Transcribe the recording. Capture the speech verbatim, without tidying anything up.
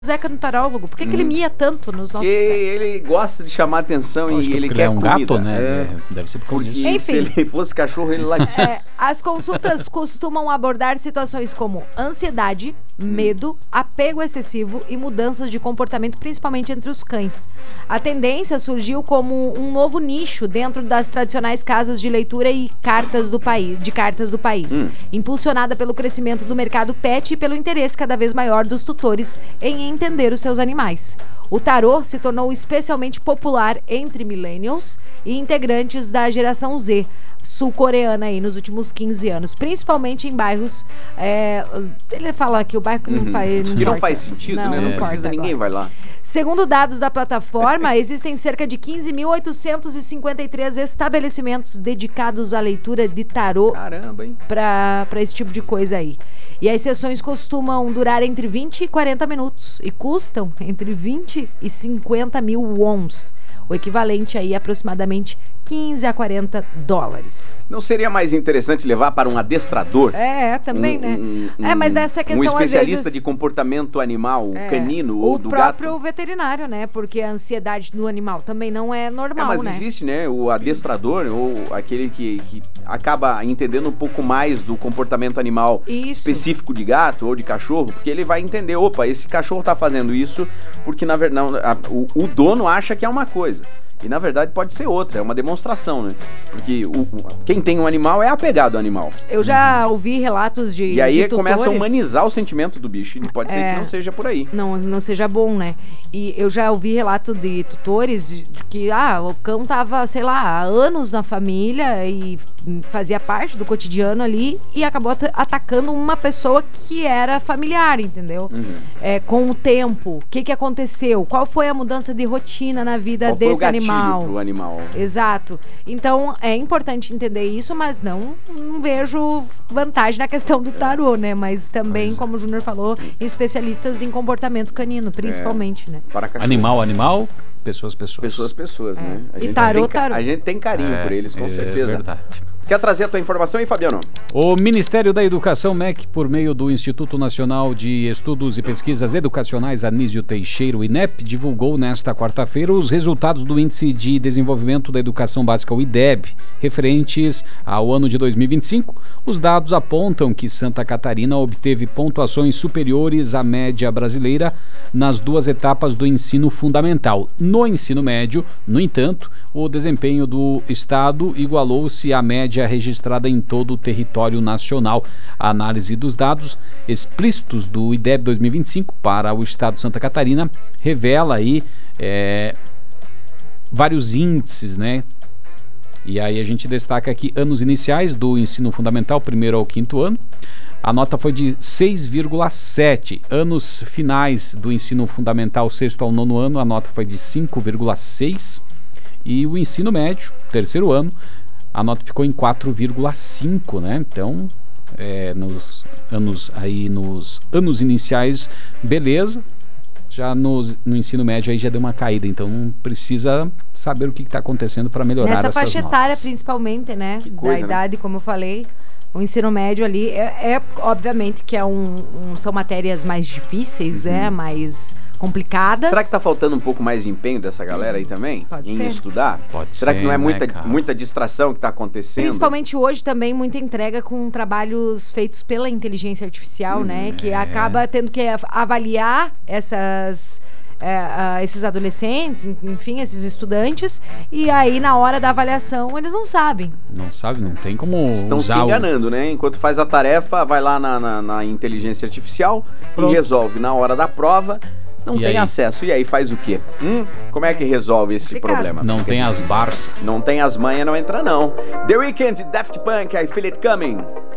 Zeca no tarólogo? Por que, hum. que ele mia tanto nos nossos Porque ele gosta de chamar atenção Acho e ele quer ele é um comida. gato, né? É. Deve ser por causa Porque disso. Enfim. se ele fosse cachorro, ele latia. É, as consultas costumam abordar situações como ansiedade, medo, apego excessivo e mudanças de comportamento, principalmente entre os cães. A tendência surgiu como um novo nicho dentro das tradicionais casas de leitura e cartas do país, de cartas do país, hum. impulsionada pelo crescimento do mercado pet e pelo interesse cada vez maior dos tutores em entender os seus animais. O tarô se tornou especialmente popular entre millennials e integrantes da geração Z, sul-coreana aí nos últimos quinze anos, principalmente em bairros, é, ele fala que o bairro que não uhum. faz... Não que não importa. faz sentido, não, né? Não, não precisa, agora. Ninguém vai lá. Segundo dados da plataforma, existem cerca de quinze mil oitocentos e cinquenta e três estabelecimentos dedicados à leitura de tarô. Caramba, hein? Pra, pra esse tipo de coisa aí. E as sessões costumam durar entre vinte e quarenta minutos e custam entre vinte e cinquenta mil wons, o equivalente aí a aproximadamente quinze a quarenta dólares. Não seria mais interessante levar para um adestrador? É, também, um, né? Um, um, é, mas nessa questão, um especialista às vezes, de comportamento animal, é, canino ou do gato. O próprio veterinário, né? Porque a ansiedade do animal também não é normal, é, mas né? existe, né? O adestrador ou aquele que, que acaba entendendo um pouco mais do comportamento animal isso. específico de gato ou de cachorro, porque ele vai entender, opa, esse cachorro tá fazendo isso porque, na verdade, o, o dono acha que é uma coisa. E na verdade pode ser outra, é uma demonstração, né? Porque o, o, quem tem um animal é apegado ao animal. Eu já ouvi relatos de E aí de tutores, começa a humanizar o sentimento do bicho. E pode ser é, que não seja por aí. Não, não seja bom, né? E eu já ouvi relato de tutores de, de que ah, o cão tava, sei lá, há anos na família e fazia parte do cotidiano ali e acabou atacando uma pessoa que era familiar, entendeu? Uhum. É, com o tempo, o que que aconteceu? Qual foi a mudança de rotina na vida Qual desse foi o animal? Pro animal. Exato. Então é importante entender isso, mas não, não vejo vantagem na questão do tarô, né? Mas também, mas... como o Júnior falou, especialistas em comportamento canino, principalmente, é. né? Para animal, animal, pessoas, pessoas. Pessoas, pessoas, é. né? A e gente tarô, tem, tarô. A gente tem carinho é, por eles, com é certeza. É verdade. Quer trazer a tua informação aí, Fabiano? O Ministério da Educação, M E C, por meio do Instituto Nacional de Estudos e Pesquisas Educacionais Anísio Teixeira, o I N E P, divulgou nesta quarta-feira os resultados do Índice de Desenvolvimento da Educação Básica, o I D E B, referentes ao ano de dois mil e vinte e cinco. Os dados apontam que Santa Catarina obteve pontuações superiores à média brasileira nas duas etapas do ensino fundamental. No ensino médio, no entanto, o desempenho do estado igualou-se à média registrada em todo o território nacional. A análise dos dados explícitos do I D E B dois mil e vinte e cinco para o estado de Santa Catarina revela aí é, vários índices, né? E aí a gente destaca aqui anos iniciais do ensino fundamental, primeiro ao quinto ano. A nota foi de seis vírgula sete. Anos finais do ensino fundamental, sexto ao nono ano, a nota foi de cinco vírgula seis. E o ensino médio, terceiro ano, a nota ficou em quatro vírgula cinco, né? Então, é, nos anos aí nos anos iniciais, beleza. Já nos, no ensino médio aí já deu uma caída, então precisa saber o que está acontecendo para melhorar Nessa essas faixa notas. etária, principalmente, né? Que coisa, da idade, né? Como eu falei. O ensino médio ali é, é obviamente que é um, um, são matérias mais difíceis, uhum. né? Mais complicadas. Será que tá faltando um pouco mais de empenho dessa galera aí também? Pode em ser. estudar? Pode Será ser, que não é né, muita, cara? muita distração que tá acontecendo? Principalmente hoje também muita entrega com trabalhos feitos pela inteligência artificial, uhum. né? Que é. acaba tendo que avaliar essas... É, uh, esses adolescentes, enfim, esses estudantes, e aí na hora da avaliação eles não sabem. Não sabe, não tem como Estão usar se enganando, o... né? Enquanto faz a tarefa, vai lá na, na, na inteligência artificial Pronto. e resolve. Na hora da prova, não e tem aí? acesso. E aí faz o quê? Hum? Como é que resolve esse Complicado. problema? Não Fica tem difícil. as Barça. Não tem as manhas, não entra não. The Weeknd, Daft Punk, I Feel It Coming.